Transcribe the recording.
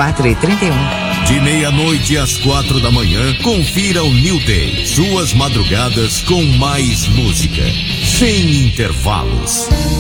24h31. De meia-noite às 4 da manhã, confira o New Day. Suas madrugadas com mais música, sem intervalos.